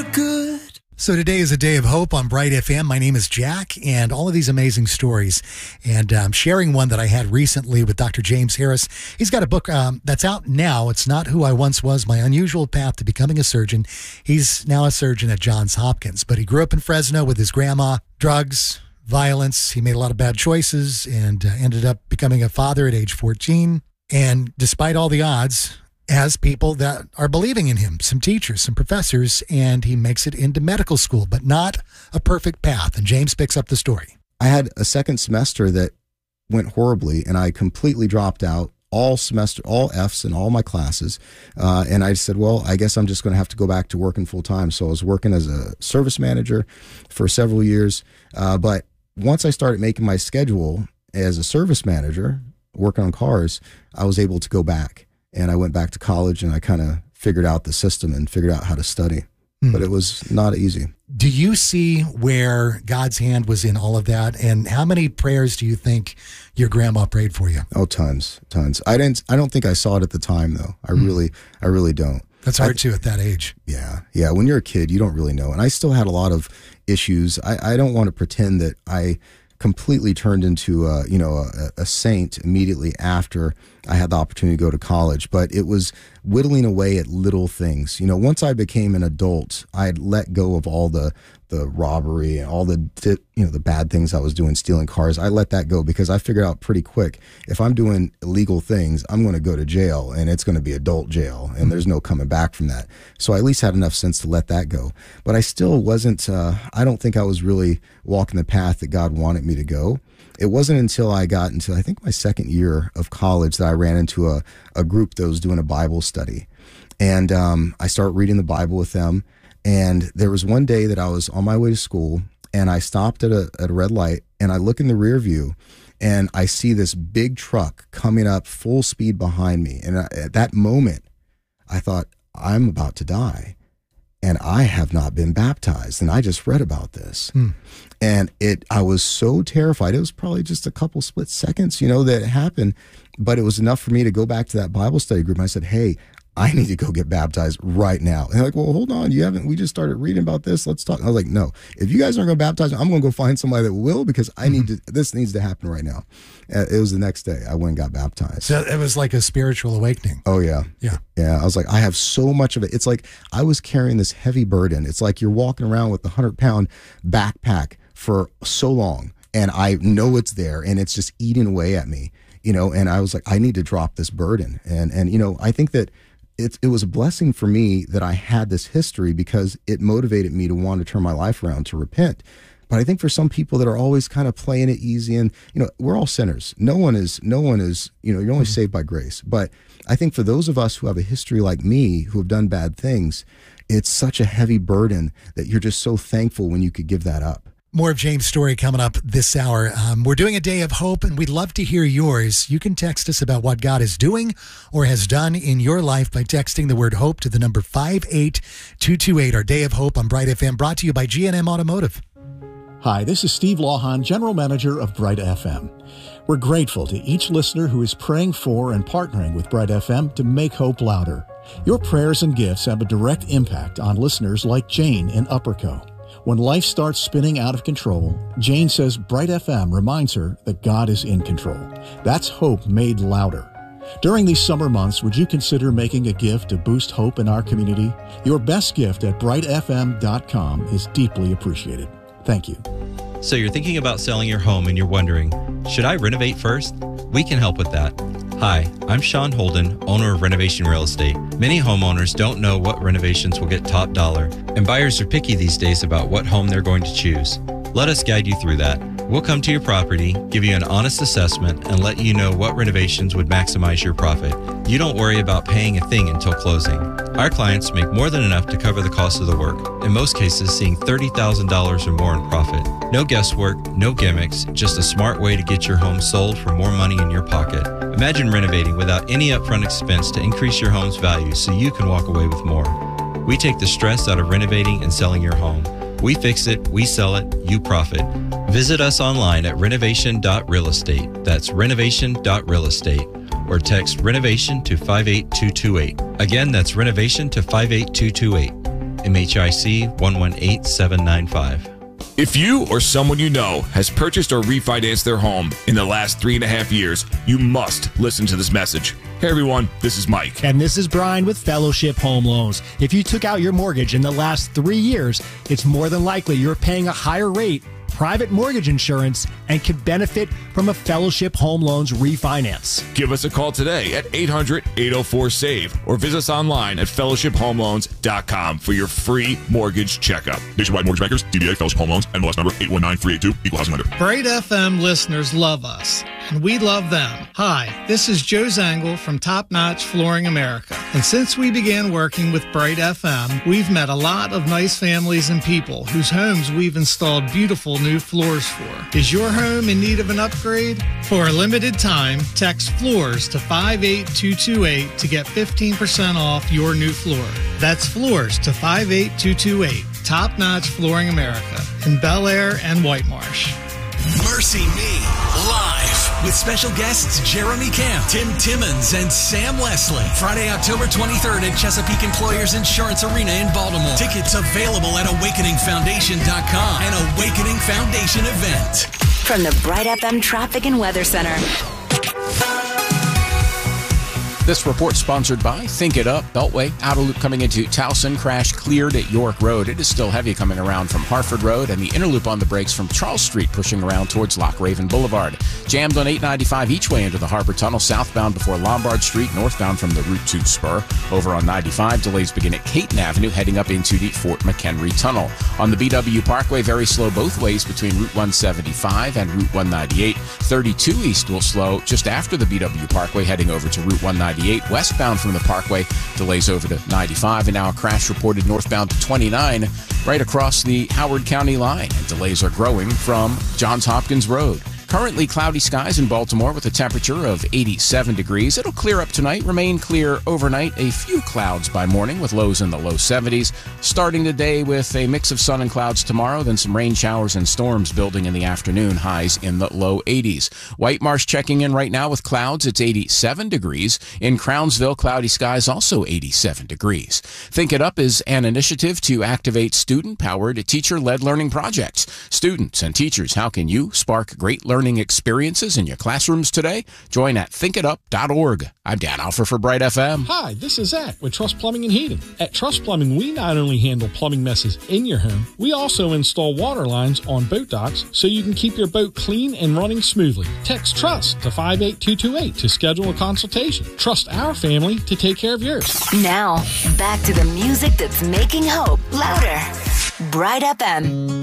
you're good. So today is a day of hope on Bright FM. My name is Jack, and all of these amazing stories. And I'm sharing one that I had recently with Dr. James Harris. He's got a book that's out now. It's Not Who I Once Was, My Unusual Path to Becoming a Surgeon. He's now a surgeon at Johns Hopkins, but he grew up in Fresno with his grandma. Drugs, violence. He made a lot of bad choices and ended up becoming a father at age 14. And despite all the odds, has people that are believing in him, some teachers, some professors, and he makes it into medical school, but not a perfect path. And James picks up the story. I had a second semester that went horribly, and I completely dropped out all semester, all Fs in all my classes. And I said, well, I guess I'm just going to have to go back to working full time. So I was working as a service manager for several years. But once I started making my schedule as a service manager, working on cars, I was able to go back. And I went back to college and I kind of figured out the system and figured out how to study. But it was not easy. Do you see where God's hand was in all of that? And how many prayers do you think your grandma prayed for you? Oh, tons. I don't think I saw it at the time though. I really don't. That's hard too at that age. Yeah. When you're a kid, you don't really know. And I still had a lot of issues. I don't want to pretend that I completely turned into a saint immediately after I had the opportunity to go to college, but it was whittling away at little things. Once I became an adult, I'd let go of all the robbery and all the bad things I was doing, stealing cars. I let that go because I figured out pretty quick, if I'm doing illegal things, I'm going to go to jail, and it's going to be adult jail, and there's no coming back from that. So I at least had enough sense to let that go. But I still wasn't, I don't think I was really walking the path that God wanted me to go. It wasn't until I got into, I think, my second year of college that I ran into a group that was doing a Bible study. And I started reading the Bible with them. And there was one day that I was on my way to school, and I stopped at a red light, and I look in the rear view, and I see this big truck coming up full speed behind me. And at that moment, I thought, I'm about to die. And I have not been baptized. And I just read about this. And I was so terrified. It was probably just a couple split seconds, that it happened. But it was enough for me to go back to that Bible study group. And I said, hey, I need to go get baptized right now. And they're like, well, hold on. We just started reading about this. Let's talk. And I was like, no, if you guys aren't going to baptize me, I'm going to go find somebody that will, because this needs to happen right now. It was the next day I went and got baptized. So it was like a spiritual awakening. Oh, yeah. Yeah. Yeah. I was like, I have so much of it. It's like I was carrying this heavy burden. It's like you're walking around with a 100-pound backpack for so long, and I know it's there, and it's just eating away at me, and I was like, I need to drop this burden. And I think that it was a blessing for me that I had this history, because it motivated me to want to turn my life around, to repent. But I think for some people that are always kind of playing it easy, and we're all sinners. No one is, you're only saved by grace. But I think for those of us who have a history like me, who have done bad things, it's such a heavy burden that you're just so thankful when you could give that up. More of James' story coming up this hour. We're doing a day of hope, and we'd love to hear yours. You can text us about what God is doing or has done in your life by texting the word hope to the number 58228. Our Day of Hope on Bright FM, brought to you by G&M Automotive. Hi, this is Steve Lawhon, General Manager of Bright FM. We're grateful to each listener who is praying for and partnering with Bright FM to make hope louder. Your prayers and gifts have a direct impact on listeners like Jane in Upperco. When life starts spinning out of control, Jane says Bright FM reminds her that God is in control. That's hope made louder. During these summer months, would you consider making a gift to boost hope in our community? Your best gift at brightfm.com is deeply appreciated. Thank you. So you're thinking about selling your home and you're wondering, should I renovate first? We can help with that. Hi, I'm Sean Holden, owner of Renovation Real Estate. Many homeowners don't know what renovations will get top dollar, and buyers are picky these days about what home they're going to choose. Let us guide you through that. We'll come to your property, give you an honest assessment, and let you know what renovations would maximize your profit. You don't worry about paying a thing until closing. Our clients make more than enough to cover the cost of the work, in most cases seeing $30,000 or more in profit. No guesswork, no gimmicks, just a smart way to get your home sold for more money in your pocket. Imagine renovating without any upfront expense to increase your home's value so you can walk away with more. We take the stress out of renovating and selling your home. We fix it, we sell it, you profit. Visit us online at renovation.realestate. That's renovation.realestate. Or text renovation to 58228. Again, that's renovation to 58228. MHIC 118795. If you or someone you know has purchased or refinanced their home in the last 3.5 years, you must listen to this message. Hey everyone, this is Mike. And this is Brian with Fellowship Home Loans. If you took out your mortgage in the last 3 years, it's more than likely you're paying a higher rate, private mortgage insurance, and could benefit from a Fellowship Home Loans refinance. Give us a call today at 800-804-SAVE or visit us online at fellowshiphomeloans.com for your free mortgage checkup. Nationwide Mortgage Bankers, DBA Fellowship Home Loans, NMLS number 819382, Equal Housing Lender. Bright FM listeners love us, and we love them. Hi, this is Joe Zangle from Top Notch Flooring America. And since we began working with Bright FM, we've met a lot of nice families and people whose homes we've installed beautiful new floors for. Is your home in need of an upgrade? For a limited time, text floors to 58228 to get 15% off your new floor. That's floors to 58228. Top Notch Flooring America in Bel Air and White Marsh. Mercy Me, live with special guests Jeremy Camp, Tim Timmons, and Sam Leslie. Friday, October 23rd at Chesapeake Employers Insurance Arena in Baltimore. Tickets available at awakeningfoundation.com. An Awakening Foundation event. From the Bright FM Traffic and Weather Center. This report sponsored by Think It Up. Beltway, outer loop coming into Towson, crash cleared at York Road. It is still heavy coming around from Harford Road, and the inner loop on the brakes from Charles Street pushing around towards Loch Raven Boulevard. Jammed on 895 each way into the Harbor Tunnel, southbound before Lombard Street, northbound from the Route 2 spur. Over on 95, delays begin at Caton Avenue, heading up into the Fort McHenry Tunnel. On the BW Parkway, very slow both ways between Route 175 and Route 198. 32 east will slow just after the BW Parkway, heading over to Route 198. Westbound from the Parkway, delays over to 95, and now a crash reported northbound to 29 right across the Howard County line, and delays are growing from Johns Hopkins Road. Currently cloudy skies in Baltimore with a temperature of 87 degrees. It'll clear up tonight, remain clear overnight. A few clouds by morning with lows in the low 70s. Starting the day with a mix of sun and clouds tomorrow, then some rain showers and storms building in the afternoon, highs in the low 80s. White Marsh checking in right now with clouds. It's 87 degrees. In Crownsville, cloudy skies, also 87 degrees. Think It Up is an initiative to activate student-powered, teacher-led learning projects. Students and teachers, how can you spark great learning experiences in your classrooms today? Join at thinkitup.org. I'm Dan Alfer for Bright FM. Hi, this is Zach with Trust Plumbing and Heating. At Trust Plumbing, we not only handle plumbing messes in your home, we also install water lines on boat docks so you can keep your boat clean and running smoothly. Text TRUST to 58228 to schedule a consultation. Trust our family to take care of yours. Now, back to the music that's making hope louder. Bright FM.